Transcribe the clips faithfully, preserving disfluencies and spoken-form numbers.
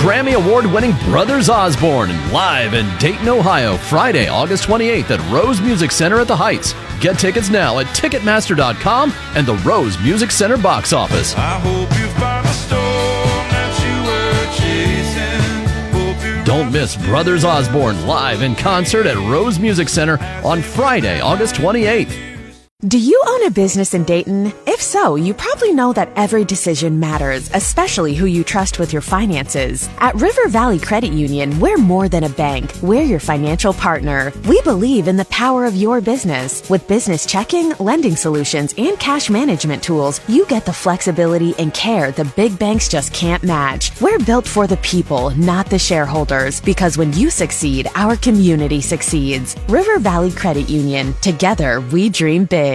Grammy Award-winning Brothers Osborne live in Dayton, Ohio, Friday, August twenty-eighth at Rose Music Center at the Heights. Get tickets now at Ticketmaster dot com and the Rose Music Center box office. I hope you found the storm that you were chasing. Don't miss Brothers Osborne live in concert at Rose Music Center on Friday, August twenty-eighth. Do you own a business in Dayton? If so, you probably know that every decision matters, especially who you trust with your finances. At River Valley Credit Union, we're more than a bank. We're your financial partner. We believe in the power of your business. With business checking, lending solutions, and cash management tools, you get the flexibility and care the big banks just can't match. We're built for the people, not the shareholders, because when you succeed, our community succeeds. River Valley Credit Union. Together, we dream big.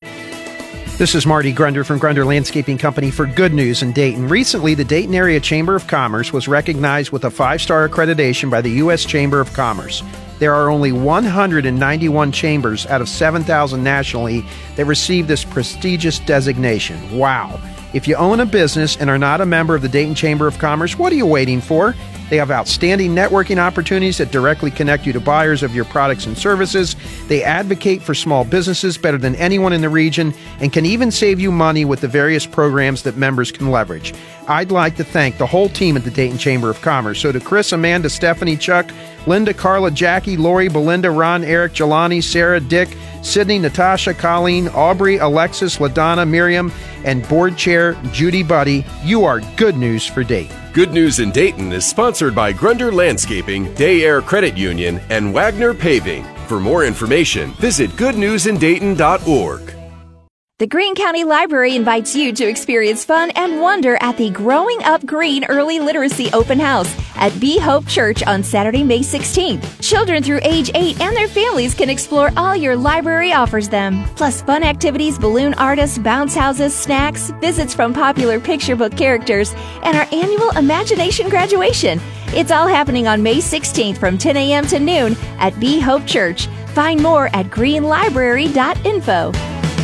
This is Marty Grunder from Grunder Landscaping Company for Good News in Dayton. Recently, the Dayton Area Chamber of Commerce was recognized with a five-star accreditation by the U S Chamber of Commerce. There are only one hundred ninety-one chambers out of seven thousand nationally that receive this prestigious designation. Wow! If you own a business and are not a member of the Dayton Chamber of Commerce, what are you waiting for? They have outstanding networking opportunities that directly connect you to buyers of your products and services. They advocate for small businesses better than anyone in the region and can even save you money with the various programs that members can leverage. I'd like to thank the whole team at the Dayton Chamber of Commerce. So to Chris, Amanda, Stephanie, Chuck, Linda, Carla, Jackie, Lori, Belinda, Ron, Eric, Jelani, Sarah, Dick, Sydney, Natasha, Colleen, Aubrey, Alexis, LaDonna, Miriam, and board chair Judy Buddy, you are good news for Dayton. Good News in Dayton is sponsored by Grunder Landscaping, Day Air Credit Union, and Wagner Paving. For more information, visit good news in dayton dot org. The Greene County Library invites you to experience fun and wonder at the Growing Up Green Early Literacy Open House at B. Hope Church on Saturday, May sixteenth. Children through age eight and their families can explore all your library offers them. Plus fun activities, balloon artists, bounce houses, snacks, visits from popular picture book characters, and our annual Imagination graduation. It's all happening on May sixteenth from ten a.m. to noon at B. Hope Church. Find more at green library dot info.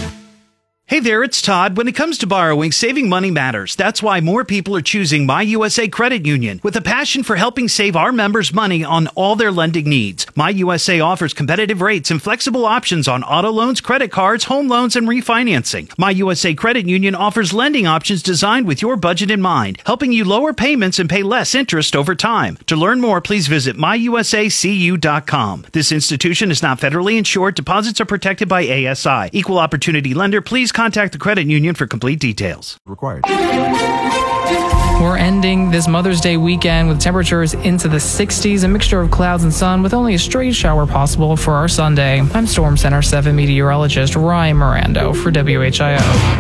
Hey there, it's Todd. When it comes to borrowing, saving money matters. That's why more people are choosing My U S A Credit Union. With a passion for helping save our members money on all their lending needs, My U S A offers competitive rates and flexible options on auto loans, credit cards, home loans, and refinancing. My U S A Credit Union offers lending options designed with your budget in mind, helping you lower payments and pay less interest over time. To learn more, please visit my u s a c u dot com. This institution is not federally insured. Deposits are protected by A S I. Equal opportunity lender. Please contact the credit union for complete details. Required. We're ending this Mother's Day weekend with temperatures into the sixties, a mixture of clouds and sun with only a straight shower possible for our Sunday. I'm Storm Center seven meteorologist Ryan Mirando for W H I O.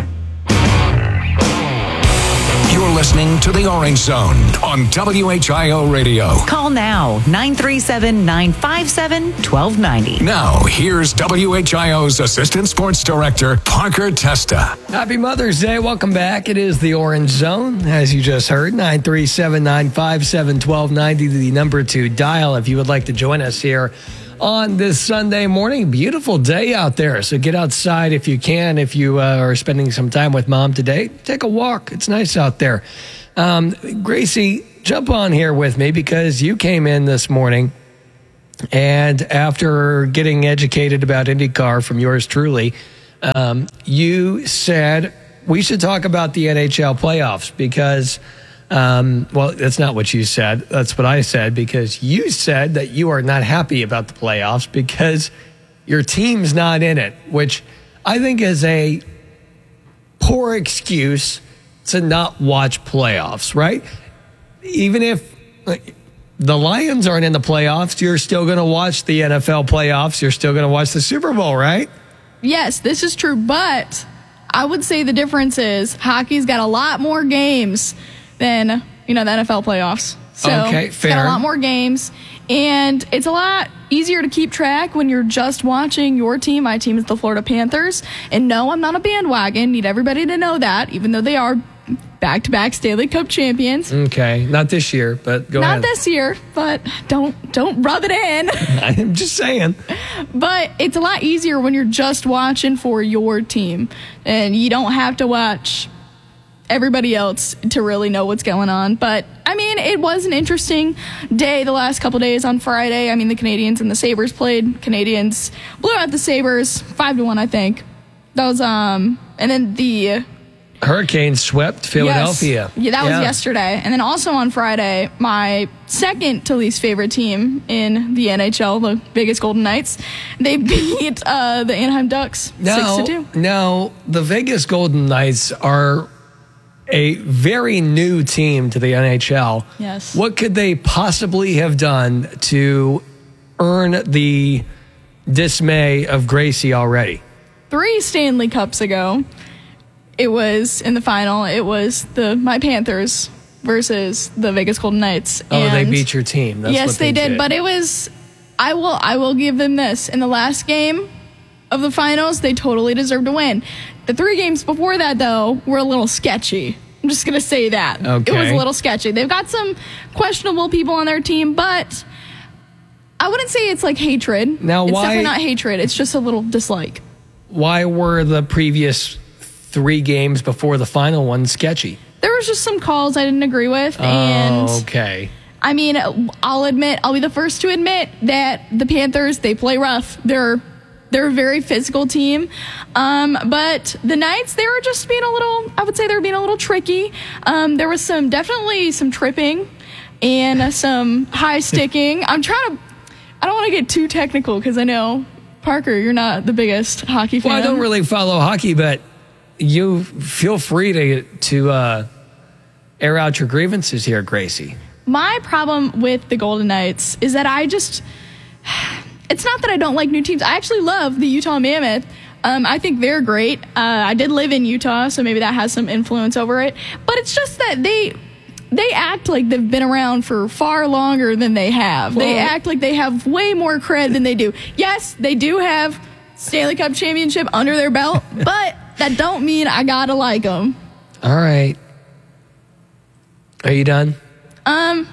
You're listening to The Orange Zone on W H I O Radio. Call now, nine three seven, nine five seven, one two nine zero. Now, here's W H I O's Assistant Sports Director, Parker Testa. Happy Mother's Day. Welcome back. It is The Orange Zone, as you just heard. nine three seven, nine five seven, one two nine zero, the number to dial if you would like to join us here on this Sunday morning. Beautiful day out there, so get outside if you can. If you uh, are spending some time with mom today, take a walk. It's nice out there. Um, Gracie, jump on here with me because you came in this morning, and after getting educated about IndyCar from yours truly, um, you said we should talk about the N H L playoffs because Um, well, that's not what you said. That's what I said, because you said that you are not happy about the playoffs because your team's not in it, which I think is a poor excuse to not watch playoffs, right? Even if like, the Lions aren't in the playoffs, you're still going to watch the N F L playoffs. You're still going to watch the Super Bowl, right? Yes, this is true, but I would say the difference is hockey's got a lot more games than, you know, the N F L playoffs. So okay, fair. It's got a lot more games, and it's a lot easier to keep track when you're just watching your team. My team is the Florida Panthers, and no, I'm not a bandwagon. Need everybody to know that, even though they are back-to-back Stanley Cup champions. Okay, not this year, but go not ahead. Not this year, but don't don't rub it in. I'm just saying. But it's a lot easier when you're just watching for your team, and you don't have to watch everybody else to really know what's going on. But, I mean, it was an interesting day the last couple days on Friday. I mean, the Canadians and the Sabres played. Canadians blew out the Sabres five to one, I think. That was, um, and then the Hurricanes swept Philadelphia. Yes. Yeah, that was yeah. yesterday. And then also on Friday, my second to least favorite team in the N H L, the Vegas Golden Knights, they beat uh, the Anaheim Ducks now, six to two. Now, the Vegas Golden Knights are a very new team to the N H L. Yes. What could they possibly have done to earn the dismay of Gracie already? Three Stanley Cups ago, it was in the final. It was the my Panthers versus the Vegas Golden Knights. Oh, and they beat your team. That's yes, what they, they did, did. But it was. I will. I will give them this. In the last game of the finals, they totally deserved to win. The three games before that, though, were a little sketchy. I'm just gonna say that. Okay. It was a little sketchy. They've got some questionable people on their team, but I wouldn't say it's like hatred. Now, it's why- definitely not hatred. It's just a little dislike. Why were the previous three games before the final one sketchy? There was just some calls I didn't agree with, and Oh, okay. I mean, I'll admit, I'll be the first to admit that the Panthers, they play rough. They're they're a very physical team, um, but the Knights, they were just being a little. I would say they were being a little tricky. Um, there was some definitely some tripping and some high sticking. I'm trying to. I don't want to get too technical because I know, Parker, you're not the biggest hockey fan. Well, I don't really follow hockey, but you feel free to to uh, air out your grievances here, Gracie. My problem with the Golden Knights is that I just, it's not that I don't like new teams. I actually love the Utah Mammoth. Um, I think they're great. Uh, I did live in Utah, so maybe that has some influence over it. But it's just that they they act like they've been around for far longer than they have. Well, they act like they have way more cred than they do. Yes, they do have Stanley Cup championship under their belt, but that don't mean I gotta like them. All right. Are you done? Um,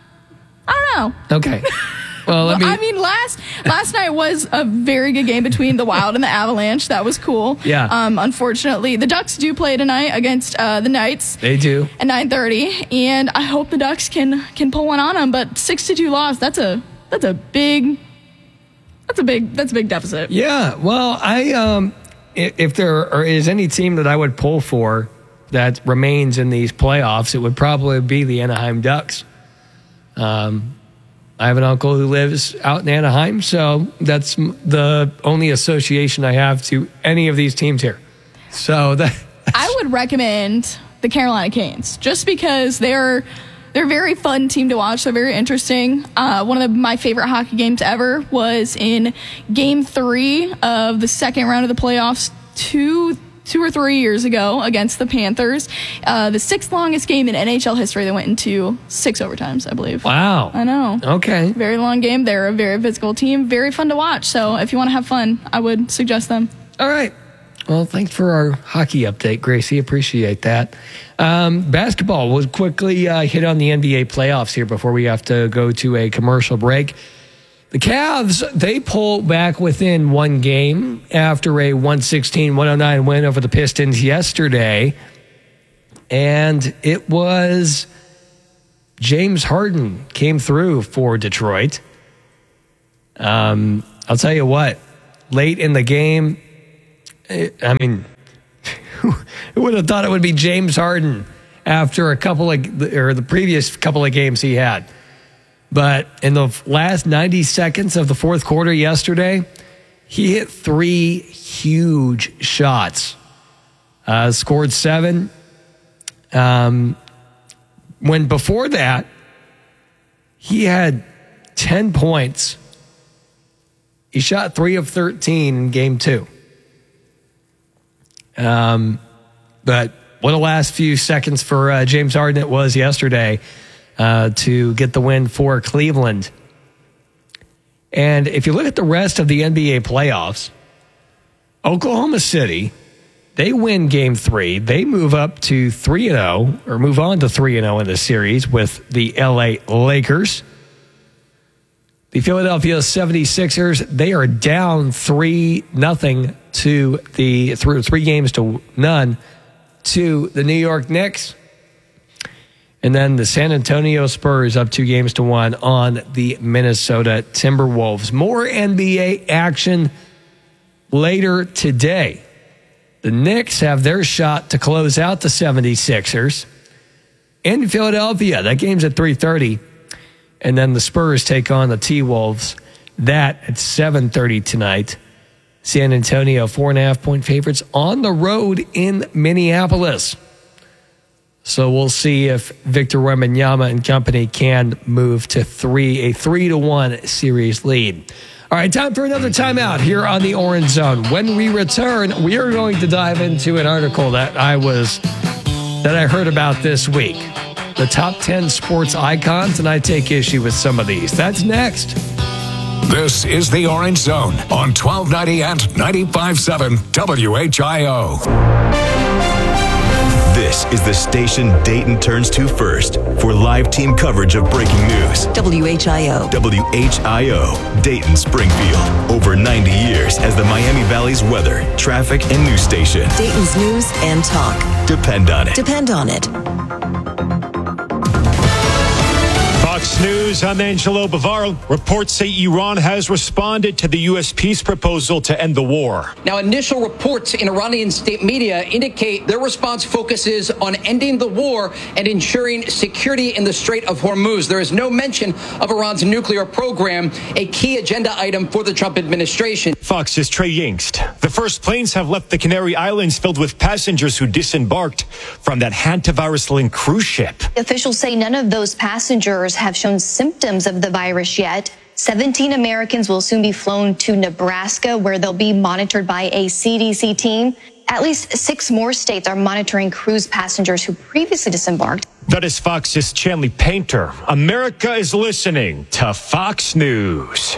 I don't know. Okay. Well, let me. I mean, last last night was a very good game between the Wild and the Avalanche. That was cool. Yeah. Um, unfortunately, the Ducks do play tonight against uh, the Knights They do. at nine thirty, and I hope the Ducks can can pull one on them. But six to two loss. That's a that's a big that's a big that's a big deficit. Yeah. Well, I um, i- if there are, is any team that I would pull for that remains in these playoffs, it would probably be the Anaheim Ducks. Um, I have an uncle who lives out in Anaheim, so that's m- the only association I have to any of these teams here. So that I would recommend the Carolina Canes just because they're they're a very fun team to watch. They're very interesting. Uh, one of the, my favorite hockey games ever was in Game Three of the second round of the playoffs two two or three years ago against the Panthers. Uh, the sixth longest game in N H L history. They went into six overtimes, I believe. Wow. I know. Okay. Very long game. They're a very physical team. Very fun to watch. So if you want to have fun, I would suggest them. All right. Well, thanks for our hockey update, Gracie. Appreciate that. Um, basketball will quickly uh, hit on the N B A playoffs here before we have to go to a commercial break. The Cavs, they pull back within one game after a one sixteen one oh nine win over the Pistons yesterday. And it was James Harden came through for Detroit. Um, I'll tell you what, late in the game, I mean, who would have thought it would be James Harden after a couple of, or the previous couple of games he had. But in the last ninety seconds of the fourth quarter yesterday, he hit three huge shots. Uh, scored seven. Um, when before that, he had ten points. He shot three of thirteen in game two. Um, but what a last few seconds for uh, James Harden it was yesterday. Uh, to get the win for Cleveland. And if you look at the rest of the N B A playoffs, Oklahoma City, they win game three. They move up to three and oh, or move on to three and oh in the series with the L A Lakers. The Philadelphia seventy-sixers, they are down three nothing to the through three games to none to the New York Knicks. And then the San Antonio Spurs up two games to one on the Minnesota Timberwolves. More N B A action later today. The Knicks have their shot to close out the seventy-sixers in Philadelphia. That game's at three thirty. And then the Spurs take on the T-Wolves. That at seven thirty tonight. San Antonio, four and a half point favorites on the road in Minneapolis. So we'll see if Victor Wembanyama and company can move to three, a three to one series lead. All right, time for another timeout here on the Orange Zone. When we return, we are going to dive into an article that I was that I heard about this week. The top ten sports icons, and I take issue with some of these. That's next. This is the Orange Zone on twelve ninety and ninety-five point seven W H I O. This is the station Dayton turns to first for live team coverage of breaking news. W H I O. W H I O, Dayton Springfield. Over ninety years as the Miami Valley's weather, traffic, and news station. Dayton's news and talk. Depend on it. Depend on it. Fox News, I'm Angelo Bavaro. Reports say Iran has responded to the U S peace proposal to end the war. Now, initial reports in Iranian state media indicate their response focuses on ending the war and ensuring security in the Strait of Hormuz. There is no mention of Iran's nuclear program, a key agenda item for the Trump administration. Fox's Trey Yingst. The first planes have left the Canary Islands filled with passengers who disembarked from that hantavirus-linked cruise ship. Officials say none of those passengers have shown symptoms of the virus yet. seventeen Americans will soon be flown to Nebraska, where they'll be monitored by a C D C team. At least six more states are monitoring cruise passengers who previously disembarked. That is Fox's Chanley Painter. America is listening to Fox News.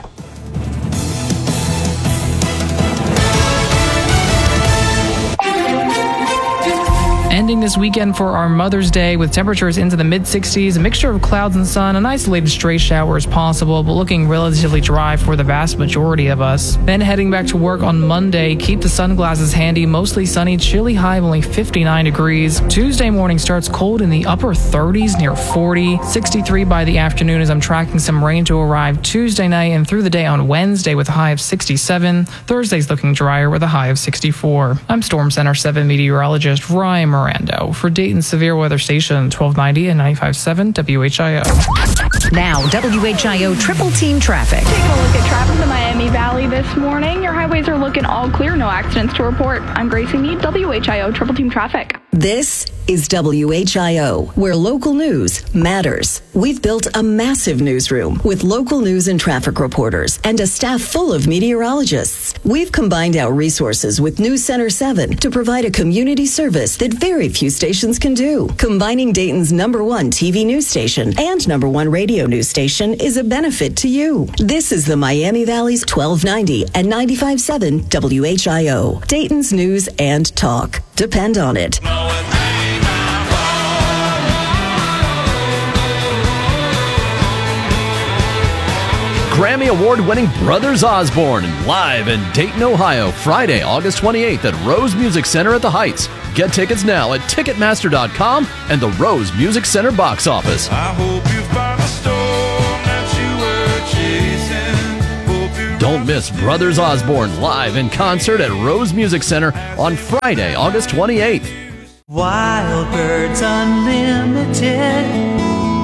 Ending this weekend for our Mother's Day with temperatures into the mid sixties, a mixture of clouds and sun, an isolated stray shower is possible, but looking relatively dry for the vast majority of us. Then heading back to work on Monday, keep the sunglasses handy, mostly sunny, chilly high of only fifty-nine degrees. Tuesday morning starts cold in the upper thirties, near forty. sixty-three by the afternoon as I'm tracking some rain to arrive Tuesday night and through the day on Wednesday with a high of sixty-seven. Thursday's looking drier with a high of sixty-four. I'm Storm Center seven meteorologist Ryan Miranda for Dayton's Severe Weather Station, twelve ninety and ninety-five point seven W H I O. Now, W H I O Triple Team Traffic. Taking a look at traffic in the Miami Valley this morning. Your highways are looking all clear, no accidents to report. I'm Gracie Mead, W H I O Triple Team Traffic. This is W H I O, where local news matters. We've built a massive newsroom with local news and traffic reporters and a staff full of meteorologists. We've combined our resources with News Center seven to provide a community service that very few stations can do. Combining Dayton's number one T V news station and number one radio news station is a benefit to you. This is the Miami Valley's twelve ninety and ninety-five point seven W H I O, Dayton's news and talk. Depend on it. Grammy Award-winning Brothers Osborne live in Dayton, Ohio, Friday, August twenty-eighth at Rose Music Center at the Heights. Get tickets now at Ticketmaster dot com and the Rose Music Center box office. I hope you found the storm that you were chasing. Don't miss Brothers Osborne live in concert at Rose Music Center on Friday, August twenty-eighth. Wild Birds Unlimited.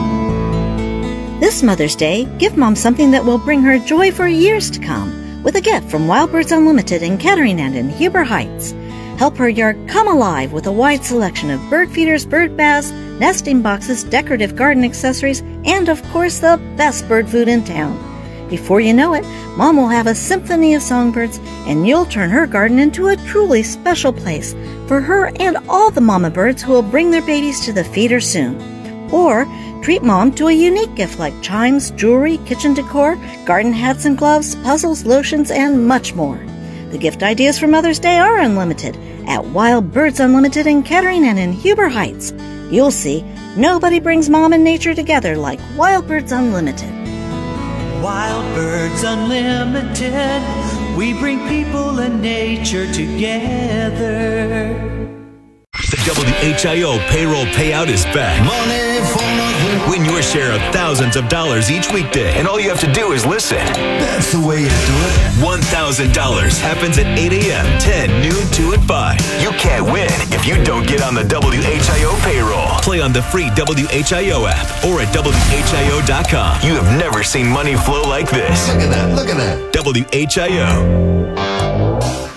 This Mother's Day, give Mom something that will bring her joy for years to come with a gift from Wild Birds Unlimited in Kettering and in Huber Heights. Help her yard come alive with a wide selection of bird feeders, bird baths, nesting boxes, decorative garden accessories, and of course the best bird food in town. Before you know it, Mom will have a symphony of songbirds and you'll turn her garden into a truly special place for her and all the mama birds who will bring their babies to the feeder soon. Or treat Mom to a unique gift like chimes, jewelry, kitchen decor, garden hats and gloves, puzzles, lotions, and much more. The gift ideas for Mother's Day are unlimited at Wild Birds Unlimited in Kettering and in Huber Heights. You'll see, nobody brings Mom and nature together like Wild Birds Unlimited. Wild Birds Unlimited, we bring people and nature together. The W H I O payroll payout is back. Money for nothing. Win your share of thousands of dollars each weekday. And all you have to do is listen. That's the way you do it. one thousand dollars happens at eight a.m., ten, noon, two, and five. You can't win if you don't get on the W H I O payroll. Play on the free W H I O app or at W H I O dot com. You have never seen money flow like this. Look at that, look at that. W H I O.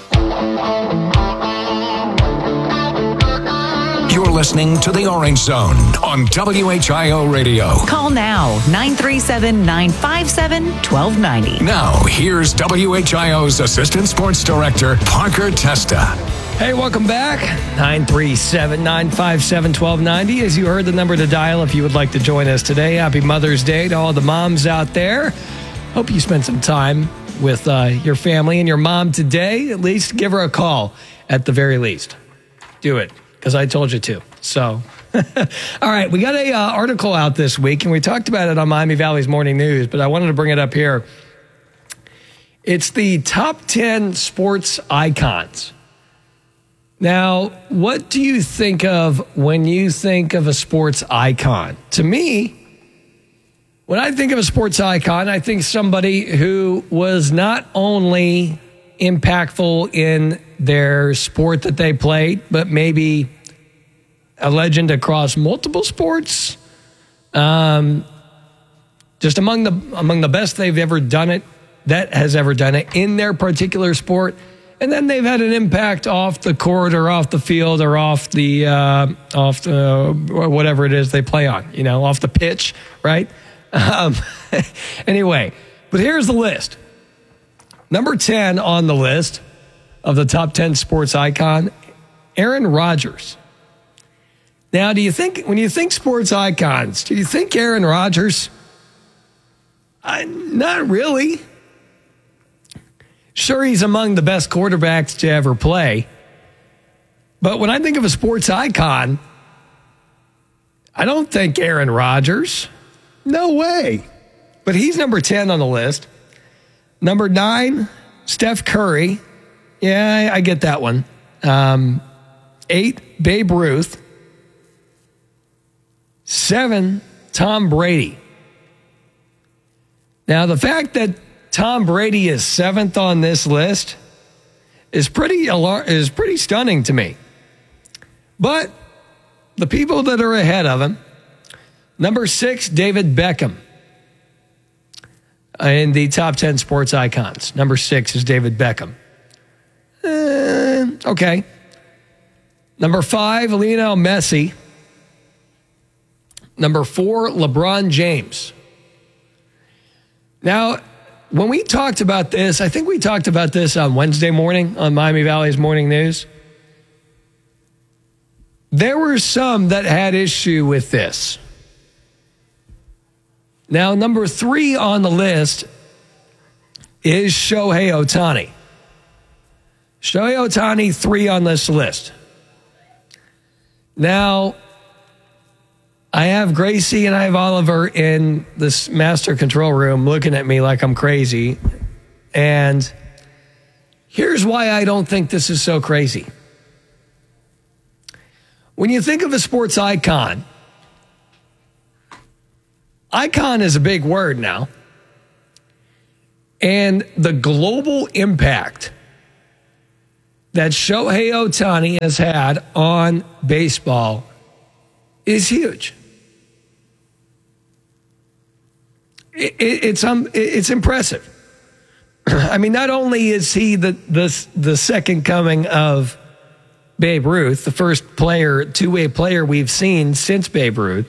You're listening to The Orange Zone on W H I O Radio. Call now, nine three seven, nine five seven, one two nine zero. Now, here's W H I O's Assistant Sports Director, Parker Testa. Hey, welcome back. nine three seven, nine five seven, one two nine zero. As you heard, the number to dial if you would like to join us today. Happy Mother's Day to all the moms out there. Hope you spent some time with uh, your family and your mom today. At least give her a call at the very least. Do it, because I told you to. So, all right, we got a uh, article out this week, and we talked about it on Miami Valley's Morning News, but I wanted to bring it up here. It's the top ten sports icons. Now, what do you think of when you think of a sports icon? To me, when I think of a sports icon, I think somebody who was not only impactful in their sport that they played, but maybe a legend across multiple sports. Um, just among the among the best they've ever done it, that has ever done it in their particular sport. And then they've had an impact off the court or off the field or off the uh, off the whatever it is they play on, you know, off the pitch, right? Um, anyway, but here's the list. Number ten on the list of the top ten sports icon, Aaron Rodgers. Now, do you think, when you think sports icons, do you think Aaron Rodgers? Uh, not really. Sure, he's among the best quarterbacks to ever play. But when I think of a sports icon, I don't think Aaron Rodgers. No way. But he's number ten on the list. Number nine, Steph Curry. Yeah, I, I get that one. Um, eight, Babe Ruth. Seven, Tom Brady. Now, the fact that Tom Brady is seventh on this list is pretty alar- is pretty stunning to me. But the people that are ahead of him, number six, David Beckham. In the top ten sports icons, number six is David Beckham. Uh, okay. Number five, Lionel Messi. Number four, LeBron James. Now, when we talked about this, I think we talked about this on Wednesday morning on Miami Valley's Morning News. There were some that had issue with this. Now, number three on the list is Shohei Ohtani. Shohei Ohtani, three on this list. Now, I have Gracie and I have Oliver in this master control room looking at me like I'm crazy. And here's why I don't think this is so crazy. When you think of a sports icon, icon is a big word now. And the global impact that Shohei Ohtani has had on baseball is huge. It, it, it's um, it's impressive. I mean, not only is he the, the, the second coming of Babe Ruth, the first player, two-way player we've seen since Babe Ruth,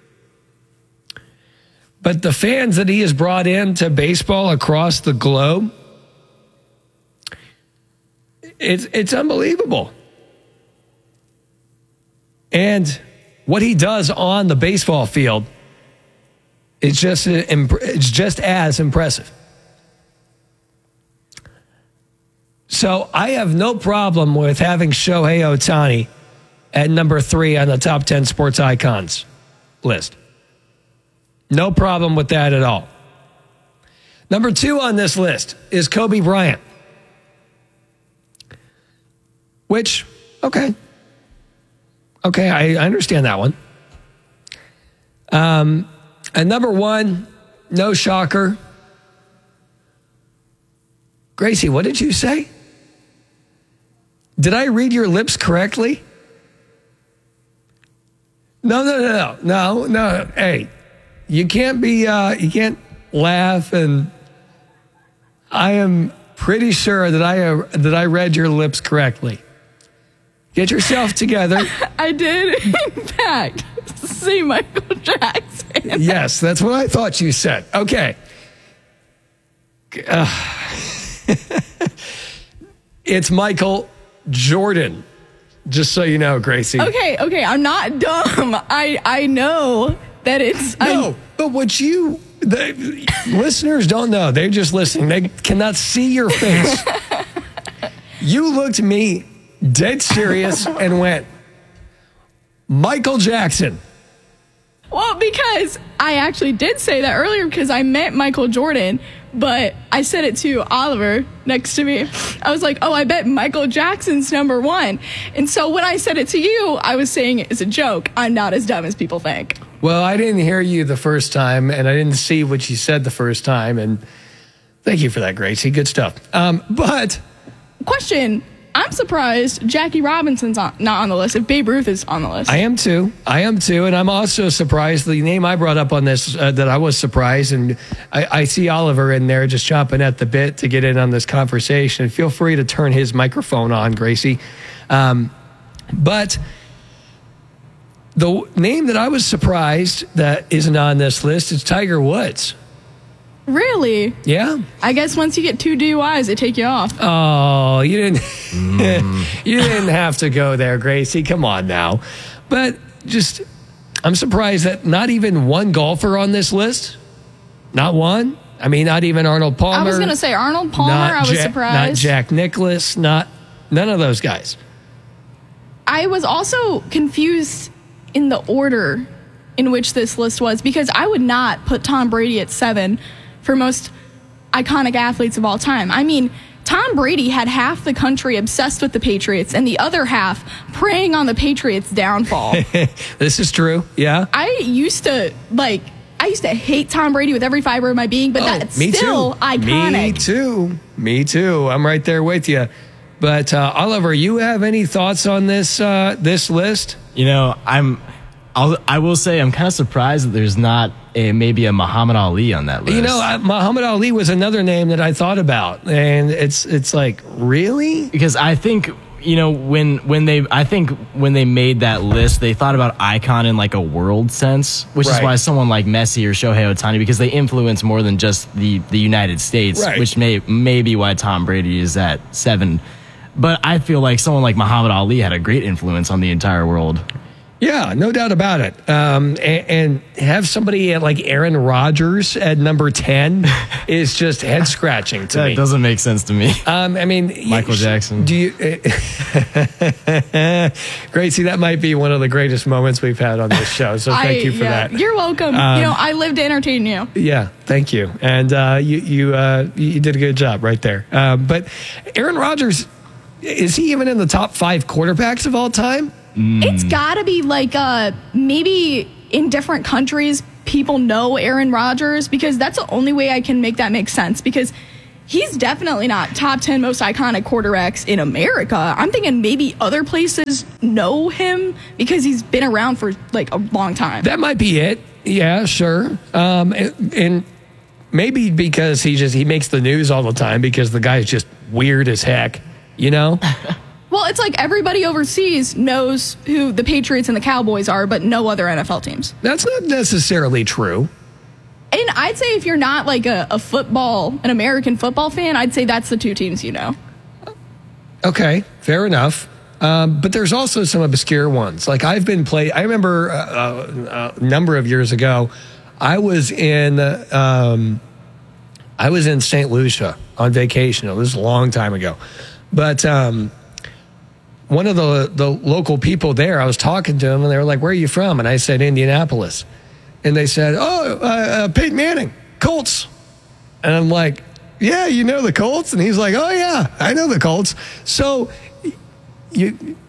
but the fans that he has brought into baseball across the globe, it's it's unbelievable. And what he does on the baseball field, it's just it's just as impressive. So I have no problem with having Shohei Ohtani at number three on the top ten sports icons list. No problem with that at all. Number two on this list is Kobe Bryant. Which, okay, Okay, I, I understand that one. Um, and number one, no shocker. Gracie, what did you say? Did I read your lips correctly? No, no, no, no, no, no. Hey, you can't be, uh, you can't laugh. And I am pretty sure that I uh, that I read your lips correctly. Get yourself together. I did, in fact, see Michael Jackson. Yes, that's what I thought you said. Okay. Uh, it's Michael Jordan. Just so you know, Gracie. Okay, okay, I'm not dumb. I I know that it's... No, I'm, but what you... The listeners don't know. They're just listening. They cannot see your face. You looked at me dead serious and went, Michael Jackson. Well, because I actually did say that earlier because I meant Michael Jordan, but I said it to Oliver next to me. I was like, oh, I bet Michael Jackson's number one. And so when I said it to you, I was saying it as a joke. I'm not as dumb as people think. Well, I didn't hear you the first time, and I didn't see what you said the first time, and thank you for that, Gracie. Good stuff. Um, but... Question. I'm surprised Jackie Robinson's on, not on the list if Babe Ruth is on the list. I am too. I am too. And I'm also surprised. The name I brought up on this, uh, that I was surprised. And I, I see Oliver in there just chomping at the bit to get in on this conversation. Feel free to turn his microphone on, Gracie. Um, but the name that I was surprised that isn't on this list is Tiger Woods. Really? Yeah. I guess once you get two D U Is, they take you off. Oh, you didn't mm. you didn't have to go there, Gracie. Come on now. But just, I'm surprised that not even one golfer on this list. Not one. I mean, not even Arnold Palmer. I was going to say Arnold Palmer. I was Ja- surprised. Not Jack Nicklaus. Not none of those guys. I was also confused in the order in which this list was because I would not put Tom Brady at seven for most iconic athletes of all time. I mean, Tom Brady had half the country obsessed with the Patriots and the other half preying on the Patriots' downfall. This is true. Yeah. I used to, like, I used to hate Tom Brady with every fiber of my being, but oh, that's me still too. iconic. Me too. Me too. I'm right there with you. But uh, Oliver, you have any thoughts on this uh, this list? You know, I'm. I'll, I will say I'm kind of surprised that there's not a, maybe a Muhammad Ali on that list. You know, uh, Muhammad Ali was another name that I thought about, and it's it's like, really? Because I think, you know, when when they I think when they made that list, they thought about icon in like a world sense, which Right. is why someone like Messi or Shohei Ohtani, because they influence more than just the the United States, Right. which may may be why Tom Brady is at seven. But I feel like someone like Muhammad Ali had a great influence on the entire world. Yeah, no doubt about it. Um, and, and have somebody at like Aaron Rodgers at number ten is just head scratching to That me. doesn't make sense to me. Um, I mean, Michael you- Jackson. Do you? Gracie, that might be one of the greatest moments we've had on this show. So thank I- you for yeah, that. You're welcome. Um, you know, I live to entertain you. Yeah, thank you. And uh, you you uh, you did a good job right there. Um, but Aaron Rodgers, is he even in the top five quarterbacks of all time? It's got to be like uh, maybe in different countries, people know Aaron Rodgers because that's the only way I can make that make sense because he's definitely not top ten most iconic quarterbacks in America. I'm thinking maybe other places know him because he's been around for like a long time. That might be it. Yeah, sure. Um, and, and maybe because he just he makes the news all the time because the guy's just weird as heck, you know? Well, it's like everybody overseas knows who the Patriots and the Cowboys are, but no other N F L teams. That's not necessarily true. And I'd say if you're not like a, a football, an American football fan, I'd say that's the two teams you know. Okay, fair enough. Um, but there's also some obscure ones. Like I've been play. I remember uh, a number of years ago, I was in um, I was in Saint Lucia on vacation. It was a long time ago, but. Um, One of the, the local people there, I was talking to them, and they were like, where are you from? And I said, Indianapolis. And they said, oh, uh, uh, Peyton Manning, Colts. And I'm like, yeah, you know the Colts? And he's like, oh, yeah, I know the Colts. So you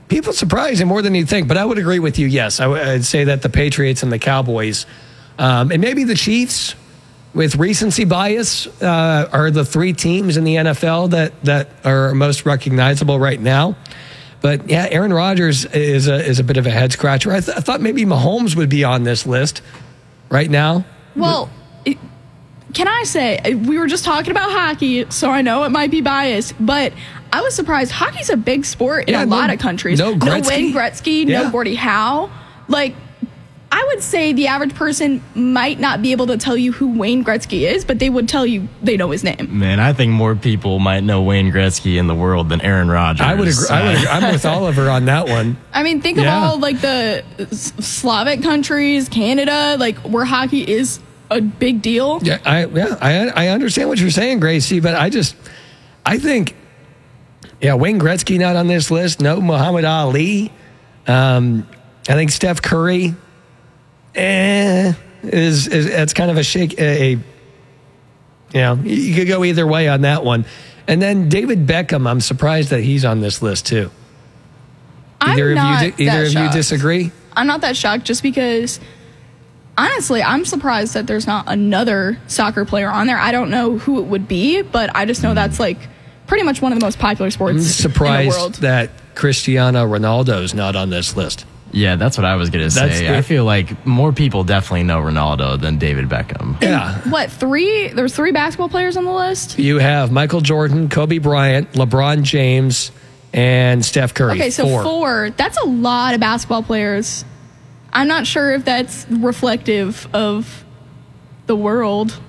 people surprise him more than you think. But I would agree with you. Yes, I w- I'd say that the Patriots and the Cowboys, um, and maybe the Chiefs, with recency bias, uh, are the three teams in the N F L that that are most recognizable right now. But yeah, Aaron Rodgers is a is a bit of a head scratcher. I, th- I thought maybe Mahomes would be on this list right now. Well, it, can I say, we were just talking about hockey, so I know it might be biased, but I was surprised. Hockey's a big sport in Yeah, a no- lot of countries. no No Gretzky. Wayne Gretzky, Yeah. no Gordie Howe. Like, I would say the average person might not be able to tell you who Wayne Gretzky is, but they would tell you they know his name. Man, I think more people might know Wayne Gretzky in the world than Aaron Rodgers. I would agree. I would agree. I'm with Oliver on that one. I mean, think Yeah. of all like the S- Slavic countries, Canada, like where hockey is a big deal. Yeah, I yeah, I I understand what you're saying, Gracie, but I just I think yeah, Wayne Gretzky not on this list. No Muhammad Ali. Um, I think Steph Curry eh, is is it's kind of a shake a, a you know, you could go either way on that one. And then David Beckham, I'm surprised that he's on this list too. Either I'm of not you di- either that of you shocked. disagree? I'm not that shocked just because honestly, I'm surprised that there's not another soccer player on there. I don't know who it would be, but I just know that's like pretty much one of the most popular sports I'm in the surprised world. that Cristiano Ronaldo's not on this list. Yeah, that's what I was going to That's say. the- I feel like more people definitely know Ronaldo than David Beckham. Yeah. What, three? There's three basketball players on the list? You have Michael Jordan, Kobe Bryant, LeBron James, and Steph Curry. Okay, so Four. four. That's a lot of basketball players. I'm not sure if that's reflective of the world.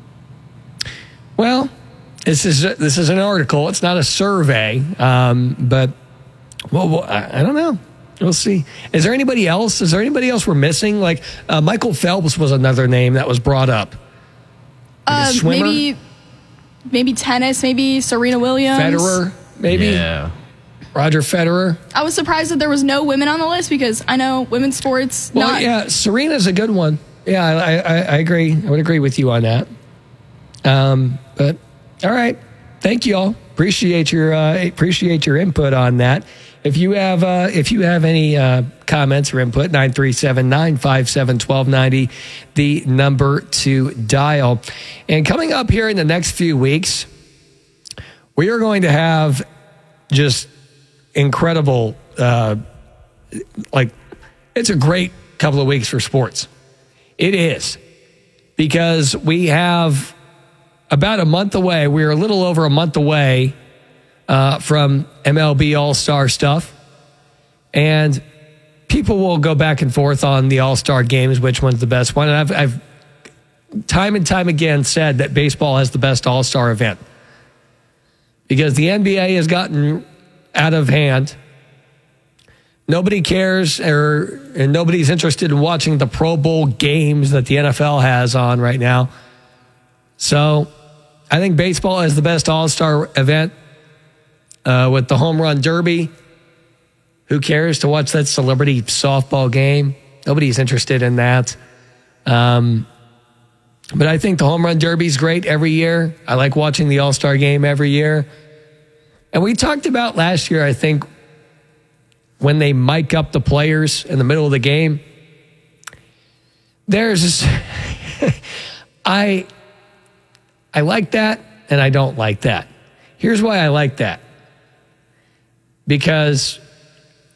Well, this is this is an article. It's not a survey, um, but well, well I, I don't know. We'll see. Is there anybody else? Is there anybody else we're missing? Like uh, Michael Phelps was another name that was brought up. Uh, swimmer? maybe, maybe tennis. Maybe Serena Williams. Federer, maybe. Yeah. Roger Federer. I was surprised that there was no women on the list because I know women's sports. Well, not, yeah, Serena's a good one. Yeah, I, I, I agree. I would agree with you on that. Um, but all right, thank you all. Appreciate your uh, appreciate your input on that. If you have uh, if you have any uh, comments or input, nine three seven, nine five seven, one two nine zero, the number to dial. And coming up here in the next few weeks, we are going to have just incredible, uh, like, it's a great couple of weeks for sports. It is. Because we have about a month away, we're a little over a month away uh, from M L B All-Star stuff. And people will go back and forth on the All-Star games, which one's the best one. And I've, I've time and time again said that baseball has the best All-Star event. Because the N B A has gotten out of hand. Nobody cares or and nobody's interested in watching the Pro Bowl games that the N F L has on right now. So I think baseball is the best all-star event uh, with the home run derby. Who cares to watch that celebrity softball game? Nobody's interested in that. Um, but I think the home run derby is great every year. I like watching the all-star game every year. And we talked about last year, I think, when they mic up the players in the middle of the game. There's this, I, I like that and I don't like that. Here's why I like that. Because